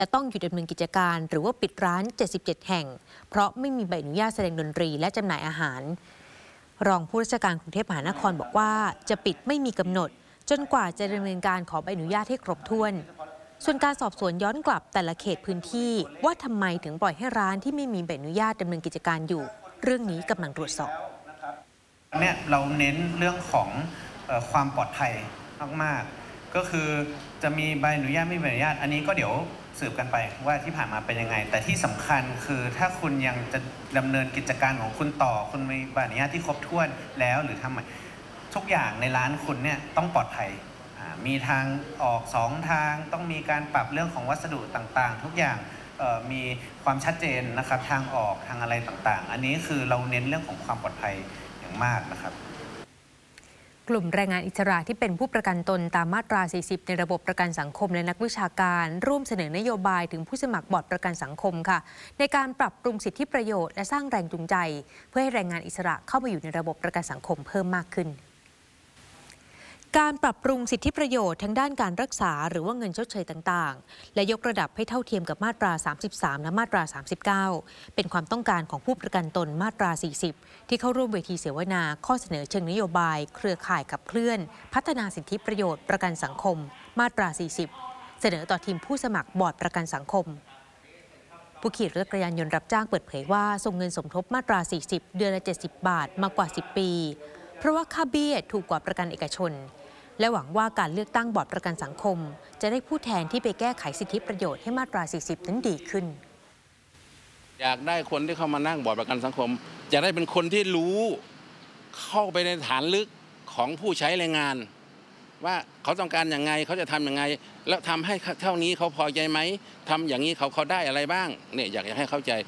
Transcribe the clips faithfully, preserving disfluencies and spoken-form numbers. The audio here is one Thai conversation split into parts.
และต้องหยุดดำเนินกิจการหรือว่าปิดร้านเจ็ดสิบเจ็ดแห่งเพราะไม่มีใบอนุญาตแสดงดนตรีและจำหน่ายอาหารรองผู้ราชการกรุงเทพมหานครบอกว่าจะปิดไม่มีกำหนดจนกว่าจะดำเนินการขอใบอนุญาตให้ครบถ้วนส่วนการสอบสวนย้อนกลับแต่ละเขตพื้นที่ว่าทำไมถึงปล่อยให้ร้านที่ไม่มีใบอนุญาตดำเนินกิจการอยู่เรื่องนี้กำลังตรวจสอบเนี่ยเราเน้นเรื่องของความปลอดภัยมากๆก็คือจะมีใบอนุญาตไม่มีใบอนุญาตอันนี้ก็เดี๋ยวสืบกันไปว่าที่ผ่านมาเป็นยังไงแต่ที่สำคัญคือถ้าคุณยังจะดำเนินกิจการของคุณต่อคุณมีใบอนุญาตที่ครบถ้วนแล้วหรือทำทุกอย่างในร้านคุณเนี่ยต้องปลอดภัยมีทางออกสองทางต้องมีการปรับเรื่องของวัสดุต่างๆทุกอย่างมีความชัดเจนนะครับทางออกทางอะไรต่างๆอันนี้คือเราเน้นเรื่องของความปลอดภัยอย่างมากนะครับกลุ่มแรงงานอิสระที่เป็นผู้ประกันตนตามมาตรา สี่สิบ ในระบบประกันสังคมและนักวิชาการร่วมเสนอนโยบายถึงผู้สมัครบอร์ดประกันสังคมค่ะในการปรับปรุงสิทธิประโยชน์และสร้างแรงจูงใจเพื่อให้แรงงานอิสระเข้ามาอยู่ในระบบประกันสังคมเพิ่มมากขึ้นการปรับปรุงสิทธิประโยชน์ทั้งด้านการรักษาหรือว่าเงินชดเชยต่างๆและยกระดับให้เท่าเทียมกับมาตรา สามสิบสาม และมาตรา สามสิบเก้า เป็นความต้องการของผู้ประกันตนมาตรา สี่สิบ ที่เข้าร่วมเวทีเสวนาข้อเสนอเชิงนโยบายเครือข่ายขับเคลื่อนพัฒนาสิทธิประโยชน์ประกันสังคมมาตรา สี่สิบ เสนอต่อทีมผู้สมัครบอร์ดประกันสังคมผู้ขี่รถจักรยานยนต์รับจ้างเปิดเผยว่าส่งเงินสมทบมาตรา สี่สิบ เดือนละ เจ็ดสิบบาทมากว่า สิบ ปีเพราะว่าค่าเบี้ยถูกกว่าประกันเอกชนและหวังว่าการเลือกตั้งบอร์ดประกันสังคมจะได้ผู้แทนที่ไปแก้ไขสิทธิประโยชน์ให้มาตรา สี่สิบ นั้นดีขึ้นอยากได้คนที่เข้ามานั่งบอร์ดประกันสังคมอยากได้เป็นคนที่รู้เข้าไปในฐานลึกของผู้ใช้แรงงานว่าเขาต้องการอย่างไงเขาจะทำอย่างไงแล้วทำให้เท่านี้เขาพอใจไหมทำอย่างนี้เขาเขาได้อะไรบ้างเนี่ยอยากให้เข้าใจ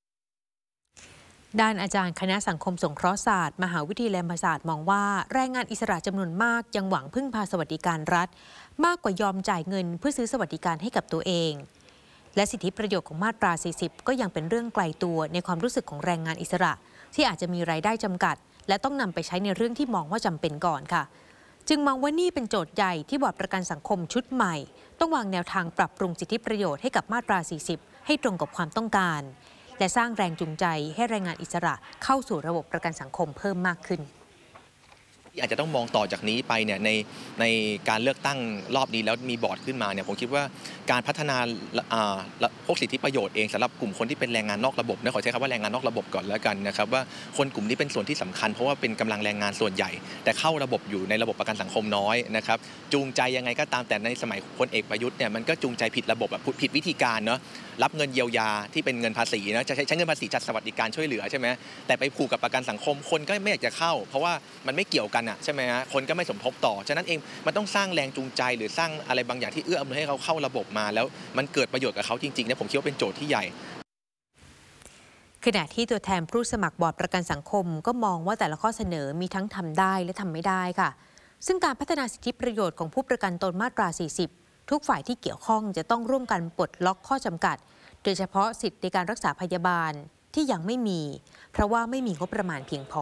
ด้านอาจารย์คณะสังคมสงเคราะห์ศาสตร์มหาวิทยาลัยธรรมศาสตร์มองว่าแรงงานอิสระจำนวนมากยังหวังพึ่งพาสวัสดิการรัฐมากกว่ายอมจ่ายเงินเพื่อซื้อสวัสดิการให้กับตัวเองและสิทธิประโยชน์ของมาตรา สี่สิบ ก็ยังเป็นเรื่องไกลตัวในความรู้สึกของแรงงานอิสระที่อาจจะมีรายได้จำกัดและต้องนำไปใช้ในเรื่องที่มองว่าจำเป็นก่อนค่ะจึงมองว่านี่เป็นโจทย์ใหญ่ที่บอร์ดประกันสังคมชุดใหม่ต้องวางแนวทางปรับปรุงสิทธิประโยชน์ให้กับมาตรา สี่สิบ ให้ตรงกับความต้องการและสร้างแรงจูงใจให้แรงงานอิสระเข้าสู่ระบบประกันสังคมเพิ่มมากขึ้นอาจจะต้องมองต่อจากนี้ไปเนี่ยในในการเลือกตั้งรอบนี้แล้วมีบอร์ดขึ้นมาเนี่ยผมคิดว่าการพัฒนาพวกสิทธิประโยชน์เองสำหรับกลุ่มคนที่เป็นแรงงานนอกระบบนะขอใช้คำว่าแรงงานนอกระบบก่อนแล้วกันนะครับว่าคนกลุ่มนี้เป็นส่วนที่สำคัญเพราะว่าเป็นกำลังแรงงานส่วนใหญ่แต่เข้าระบบอยู่ในระบบประกันสังคมน้อยนะครับจูงใจยังไงก็ตามแต่ในสมัยพลเอกประยุทธ์เนี่ยมันก็จูงใจผิดระบบแบบผิดวิธีการเนาะรับเงินเยียวยาที่เป็นเงินภาษีนะจะใช้ใช้เงินภาษีจัดสวัสดิการช่วยเหลือใช่ไหมแต่ไปผูกกับประกันสังคมคนก็ไม่อยากจะเข้าเพราะว่ามันไม่เกี่ยวกันอะใช่ไหมฮะคนก็ไม่สมทบต่อฉะนั้นเองมันต้องสร้างแรงจูงใจหรือสร้างอะไรบางอย่างที่เอื้ออำนวยให้เขาเข้าระบบมาแล้วมันเกิดประโยชน์กับเขาจริงๆเนี่ยผมคิดว่าเป็นโจทย์ที่ใหญ่ขณะที่ตัวแทนผู้สมัครบอร์ดประกันสังคมก็มองว่าแต่ละข้อเสนอมีทั้งทำได้และทำไม่ได้ค่ะซึ่งการพัฒนาสิทธิประโยชน์ของผู้ประกันตนมาตรา สี่สิบ ทุกฝ่ายที่เกี่ยวข้องจะต้องร่วมกันปลดล็อกข้อจำกัดโดยเฉพาะสิทธิในการรักษาพยาบาลที่ยังไม่มีเพราะว่าไม่มีงบประมาณเพียงพอ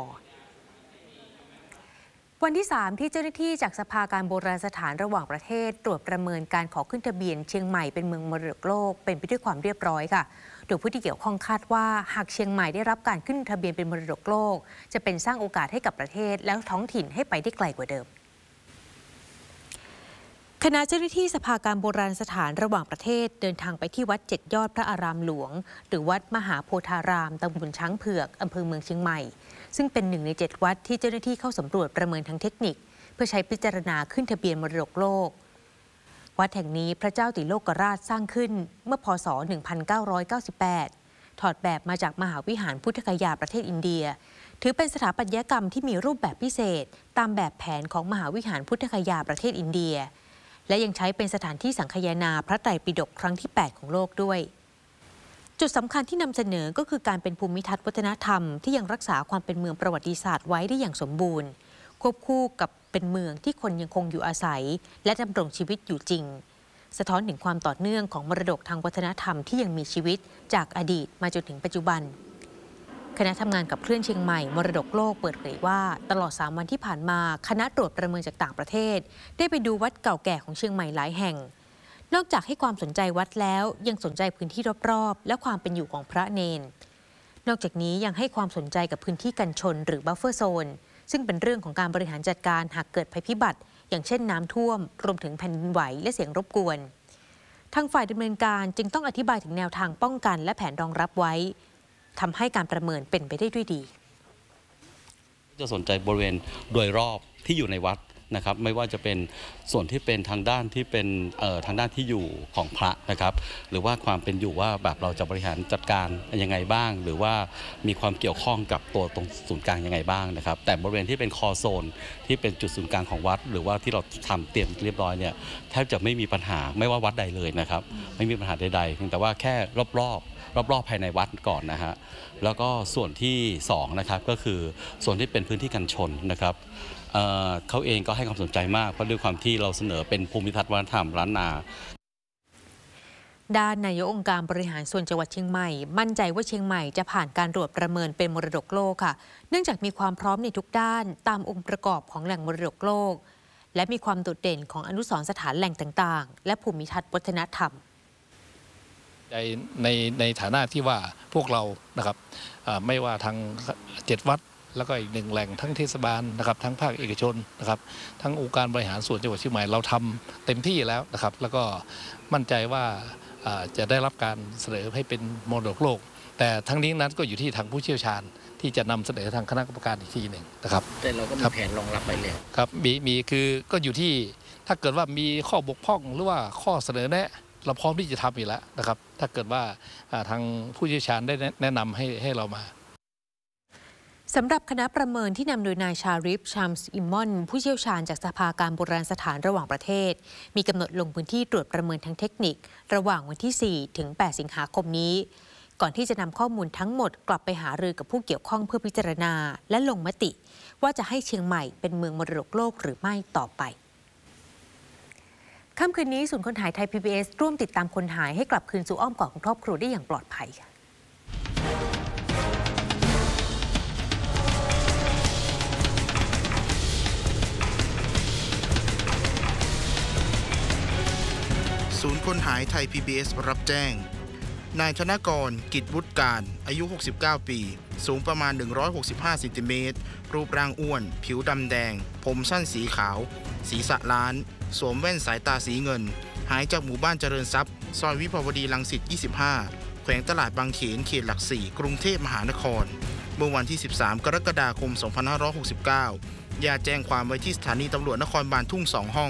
วันที่สามที่เจ้าหน้าที่จากสภาการโบราณสถานระหว่างประเทศตรวจประเมินการขอขึ้นทะเบียนเชียงใหม่เป็นเมืองมรดกโลกเป็นไปด้วยความเรียบร้อยค่ะโดยผู้ที่เกี่ยวข้องคาดว่าหากเชียงใหม่ได้รับการขึ้นทะเบียนเป็นมรดกโลกจะเป็นสร้างโอกาสให้กับประเทศและท้องถิ่นให้ไปได้ไกลกว่าเดิมคณะเจ้าหน้าที่สภาการโบราณสถานระหว่างประเทศเดินทางไปที่วัดเจ็ดยอดพระอารามหลวงหรือวัดมหาโพธารามตำบลช้างเผือกอำเภอเมืองเชียงใหม่ซึ่งเป็นหนึ่งในเจ็ดวัดที่เจ้าหน้าที่เข้าสำรวจประเมินทางเทคนิคเพื่อใช้พิจารณาขึ้นทะเบียนมรดกโลกวัดแห่งนี้พระเจ้าติโลกราชสร้างขึ้นเมื่อพ.ศ. หนึ่งพันเก้าร้อยเก้าสิบแปดถอดแบบมาจากมหาวิหารพุทธคยาประเทศอินเดียถือเป็นสถาปัตยกรรมที่มีรูปแบบพิเศษตามแบบแผนของมหาวิหารพุทธคยาประเทศอินเดียและยังใช้เป็นสถานที่สังคายนาพระไตรปิฎกครั้งที่แปดของโลกด้วยจุดสำคัญที่นำเสนอก็คือการเป็นภูมิทัศน์วัฒนธรรมที่ยังรักษาความเป็นเมืองประวัติศาสตร์ไว้ได้อย่างสมบูรณ์ควบคู่กับเป็นเมืองที่คนยังคงอยู่อาศัยและดำรงชีวิตอยู่จริงสะท้อนถึงความต่อเนื่องของมรดกทางวัฒนธรรมที่ยังมีชีวิตจากอดีตมาจนถึงปัจจุบันคณะทำงานกับเคลื่อนเชียงใหม่มรดกโลกเปิดเผยว่าตลอดสามวันที่ผ่านมาคณะตรวจประเมินจากต่างประเทศได้ไปดูวัดเก่าแก่ของเชียงใหม่หลายแห่งนอกจากให้ความสนใจวัดแล้วยังสนใจพื้นที่รอบๆและความเป็นอยู่ของพระเนนนอกจากนี้ยังให้ความสนใจกับพื้นที่กันชนหรือบัฟเฟอร์โซนซึ่งเป็นเรื่องของการบริหารจัดการหากเกิดภัยพิบัติอย่างเช่นน้ำท่วมรวมถึงแผ่นดินไหวและเสียงรบกวนทางฝ่ายดำเนินการจึงต้องอธิบายถึงแนวทางป้องกันและแผนรองรับไว้ทำให้การประเมินเป็นไปได้ด้วยดีจะสนใจบริเวณโดยรอบที่อยู่ในวัดนะครับไม่ว่าจะเป็นส่วนที่เป็นทางด้านที่เป็นทางด้านที่อยู่ของพระนะครับหรือว่าความเป็นอยู่ว่าแบบเราจะบริหารจัดการยังไงบ้างหรือว่ามีความเกี่ยวข้องกับตัวตรงศูนย์กลางยังไงบ้างนะครับแต่บริเวณที่เป็นคอโซนที่เป็นจุดศูนย์กลางของวัดหรือว่าที่เราทำเตรียมเรียบร้อยเนี่ยแทบจะไม่มีปัญหาไม่ว่าวัดใดเลยนะครับไม่มีปัญหาใดๆเพียงแต่ว่าแค่รอบๆรอบๆภายในวัดก่อนนะฮะแล้วก็ส่วนที่สองนะครับก็คือส่วนที่เป็นพื้นที่กันชนนะครับเอ่อเขาเองก็ให้ความสนใจมากเพราะด้วยความที่เราเสนอเป็นภูมิทัศน์วัฒนธรรมล้านนาด้านนายกองค์การบริหารส่วนจังหวัดเชียงใหม่มั่นใจว่าเชียงใหม่จะผ่านการตรวจประเมินเป็นมรดกโลกค่ะเนื่องจากมีความพร้อมในทุกด้านตามองค์ประกอบของแหล่งมรดกโลกและมีความโดดเด่นของอนุสรณ์สถานแหล่งต่างๆและภูมิทัศน์วัฒนธรรมในในในฐานะที่ว่าพวกเรานะครับไม่ว่าทางเจ็ดวัดแล้วก็อีกหนึ่งแหล่งทั้งเทศบาลนะครับทั้งภาคเอกชนนะครับทั้งองค์การบริหารส่วนจังหวัดเชียงใหม่เราทำเต็มที่แล้วนะครับแล้วก็มั่นใจว่าจะได้รับการเสนอให้เป็นมรดกโลกแต่ทั้งนี้นั้นก็อยู่ที่ทางผู้เชี่ยวชาญที่จะนำเสนอทางคณะกรรมการอีกทีหนึ่งนะครับแต่เราก็มีแผนรองรับไปแล้วครับมีมีคือก็อยู่ที่ถ้าเกิดว่ามีข้อบกพร่องหรือว่าข้อเสนอแนะเราพร้อมที่จะทำอีกแล้วนะครับถ้าเกิดว่าทางผู้เชี่ยวชาญได้แนะนำให้ให้เรามาสำหรับคณะประเมินที่นำโดยนายชาริฟชัมส์อิมมอนผู้เชี่ยวชาญจากสภาการโบราณสถานระหว่างประเทศมีกำหนดลงพื้นที่ตรวจประเมินทางเทคนิคระหว่างวันที่ สี่ถึงแปด สิงหาคมนี้ก่อนที่จะนำข้อมูลทั้งหมดกลับไปหารือกับผู้เกี่ยวข้องเพื่อพิจารณาและลงมติว่าจะให้เชียงใหม่เป็นเมืองมรดกโลกหรือไม่ต่อไปค่ำคืนนี้ศูนย์คนหายไทย พี บี เอส ร่วมติดตามคนหายให้กลับคืนสู่อ้อมกอดของครอบครัวได้อย่างปลอดภัยค่ะศูนย์คนหายไทย พี บี เอส รับแจ้งนายธนกร กิจวุฒิการอายุ หกสิบเก้า ปีสูงประมาณ หนึ่งร้อยหกสิบห้า เซนติเมตรรูปร่างอ้วนผิวดำแดงผมสั้นสีขาวศีรษะล้านสวมแว่นสายตาสีเงินหายจากหมู่บ้านเจริญทรัพย์ซอยวิภาวดีรังสิต ยี่สิบห้า แขวงตลาดบางเขนเขตหลักสี่กรุงเทพมหานครเมื่อวันที่ สิบสาม กรกฎาคม สองพันห้าร้อยหกสิบเก้า ญาติแจ้งความไว้ที่สถานีตำรวจนครบาลทุ่งสองห้อง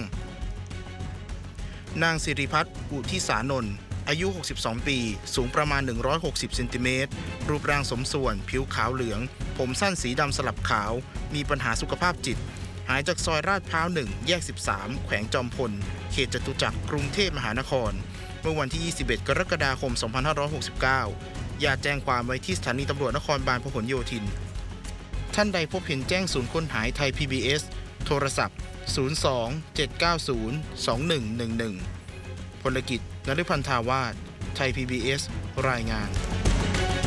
นางสิริพัฒน์ อุทิสานนท์อายุ หกสิบสอง ปีสูงประมาณ หนึ่งร้อยหกสิบ เซนติเมตรรูปร่างสมส่วนผิวขาวเหลืองผมสั้นสีดำสลับขาวมีปัญหาสุขภาพจิตหายจากซอยลาดพร้าวหนึ่งแยกสิบสามแขวงจอมพลเขตจตุจักรกรุงเทพมหานครเมื่อวันที่ ยี่สิบเอ็ด กรกฎาคม สองพันห้าร้อยหกสิบเก้า ญาติแจ้งความไว้ที่สถานีตำรวจนครบาลพหลโยธินท่านใดพบเห็นแจ้งศูนย์ค้นหายไทย พี บี เอส โทรศัพท์ ศูนย์ สอง เจ็ด เก้า ศูนย์ สอง หนึ่ง หนึ่ง หนึ่ง พลกิจ นฤพันธาวาสไทย พี บี เอส รายงาน